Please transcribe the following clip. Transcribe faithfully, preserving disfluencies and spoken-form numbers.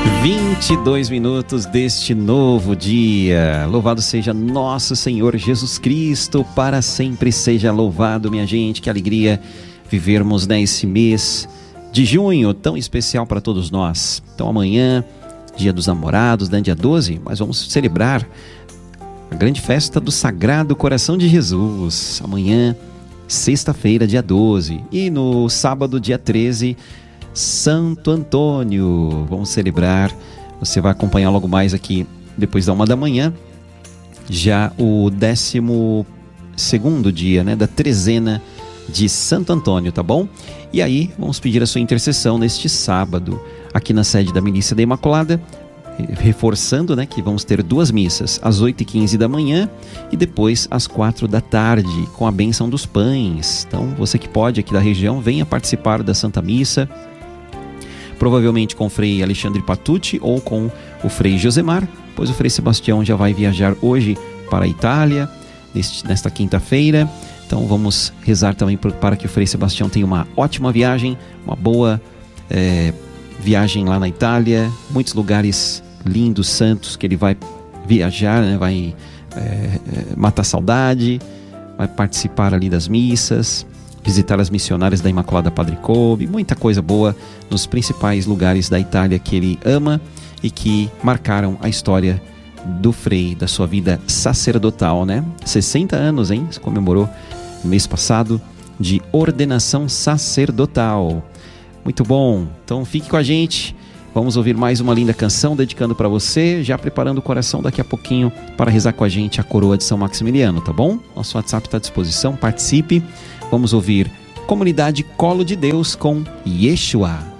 vinte e dois minutos deste novo dia. Louvado seja nosso Senhor Jesus Cristo, para sempre seja louvado, minha gente. Que alegria vivermos nesse mês de junho, tão especial para todos nós. Então amanhã, dia dos namorados, né, dia doze, mas vamos celebrar a grande festa do Sagrado Coração de Jesus. Amanhã, sexta-feira, dia doze. E no sábado, dia treze, Santo Antônio. Vamos celebrar. Você vai acompanhar logo mais aqui, depois da uma da manhã, já o décimo segundo dia, né, da trezena de Santo Antônio, tá bom? E aí, vamos pedir a sua intercessão neste sábado, aqui na sede da Milícia da Imaculada, reforçando, né, que vamos ter duas missas, às oito e quinze da manhã e depois às quatro da tarde, com a bênção dos pães. Então, você que pode aqui da região, venha participar da Santa Missa, provavelmente com o Frei Alexandre Patucci ou com o Frei Josemar, pois o Frei Sebastião já vai viajar hoje para a Itália, neste, nesta quinta-feira. Então vamos rezar também para que o Frei Sebastião tenha uma ótima viagem, uma boa é, viagem lá na Itália, muitos lugares lindos, santos, que ele vai viajar, né? Vai é, matar saudade, vai participar ali das missas, visitar as missionárias da Imaculada Padre Coube, muita coisa boa nos principais lugares da Itália que ele ama e que marcaram a história do Frei, da sua vida sacerdotal, né? sessenta anos, hein? Se comemorou no mês passado de ordenação sacerdotal. Muito bom. Então fique com a gente. Vamos ouvir mais uma linda canção dedicando para você, já preparando o coração daqui a pouquinho para rezar com a gente a coroa de São Maximiliano, tá bom? Nosso WhatsApp está à disposição, participe. Vamos ouvir Comunidade Colo de Deus com Yeshua.